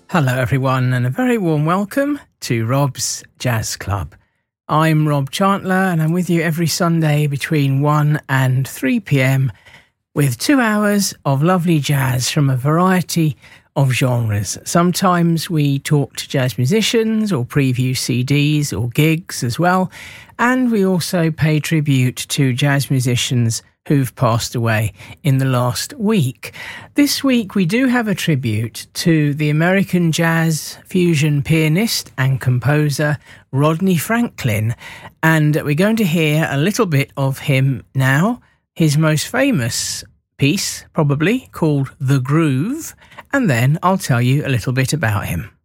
Hello everyone and a very warm welcome to Rob's Jazz Club. I'm Rob Chantler and I'm with you every Sunday between 1 and 3 p.m. with 2 hours of lovely jazz from a variety of genres. Sometimes we talk to jazz musicians or preview CDs or gigs as well, and we also pay tribute to jazz musicians who've passed away in the last week. This week we do have a tribute to the American jazz fusion pianist and composer Rodney Franklin, and we're going to hear a little bit of him now. His most famous piece, probably, called The Groove, and then I'll tell you a little bit about him.